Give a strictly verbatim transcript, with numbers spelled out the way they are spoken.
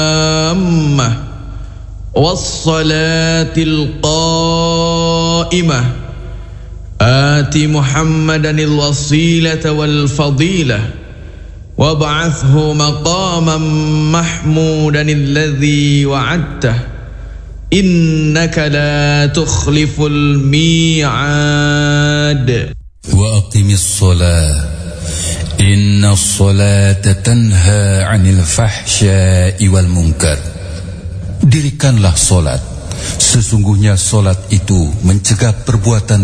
والصلاة القائمة آت محمدا الوسيلة والفضيلة وابعثه مقاما محمودا الذي وعدته إنك لا تخلف الميعاد وأقم الصلاة إن الصلاة تنهى عن الفحشاء والمنكر. Dirikanlah solat, sesungguhnya solat itu mencegah perbuatan